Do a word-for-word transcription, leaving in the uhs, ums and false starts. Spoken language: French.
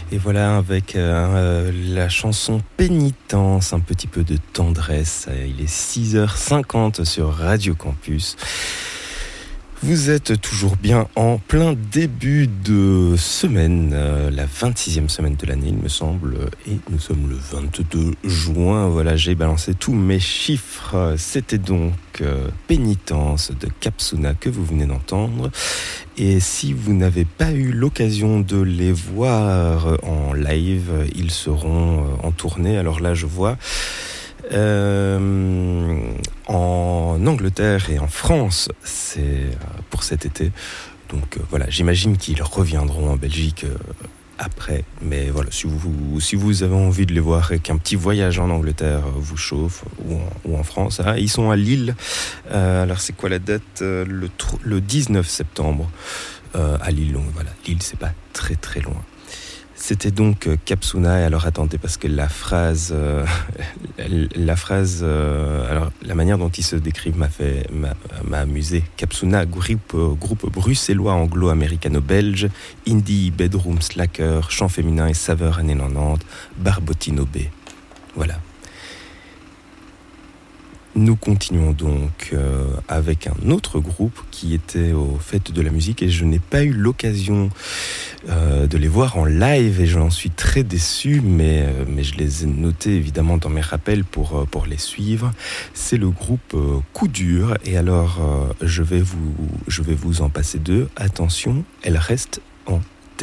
Et voilà, avec euh, la chanson Pénitence, un petit peu de tendresse. Il est six heures cinquante sur Radio Campus. Vous êtes toujours bien en plein début de semaine, euh, la vingt-sixième semaine de l'année, il me semble, et nous sommes le vingt-deux juin. Voilà, j'ai balancé tous mes chiffres. C'était donc euh, Pénitence de Capsuna que vous venez d'entendre. Et si vous n'avez pas eu l'occasion de les voir en live, ils seront en tournée. Alors là, je vois euh, en Angleterre et en France, c'est pour cet été. Donc euh, voilà, j'imagine qu'ils reviendront en Belgique euh, après. Mais voilà, si vous, si vous avez envie de les voir et qu'un petit voyage en Angleterre vous chauffe, ou en, ou en France, hein, ils sont à Lille. Euh, alors c'est quoi la date ? euh, le, le dix-neuf septembre. Euh, à Lille, donc voilà, Lille c'est pas très très loin. C'était donc euh, Capsuna, et alors attendez parce que la phrase, euh, la phrase, euh, alors la manière dont ils se décrivent m'a fait, m'a, m'a amusé. Capsuna, groupe, euh, groupe bruxellois anglo-américano-belge, indie, bedroom, slacker, chant féminin et saveur années quatre-vingt-dix, Barbotino B. Voilà. Nous continuons donc euh, avec un autre groupe qui était aux Fêtes de la musique et je n'ai pas eu l'occasion euh, de les voir en live et j'en suis très déçu, mais, euh, mais je les ai notés évidemment dans mes rappels pour, euh, pour les suivre. C'est le groupe euh, Coup Dur et alors euh, je vais vous, je vais vous en passer deux. Attention, elles restent en